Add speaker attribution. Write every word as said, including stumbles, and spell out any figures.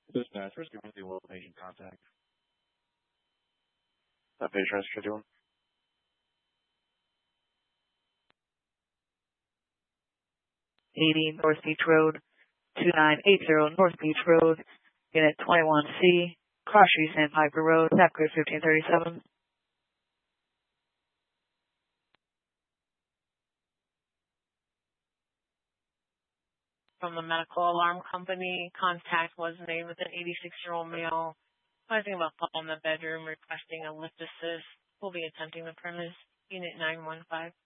Speaker 1: Dispatch, where's going to the patient contact? That patient is scheduling.
Speaker 2: eighty North Beach Road, two nine eight zero North Beach Road, Unit twenty-one C, Cross Street, Sandpiper Road, Zap code fifteen thirty-seven.
Speaker 3: From the medical alarm company, contact was made with an eighty-six-year-old male, advising about fall in the bedroom, requesting a lift assist. We'll be attempting the premise, Unit nine one five.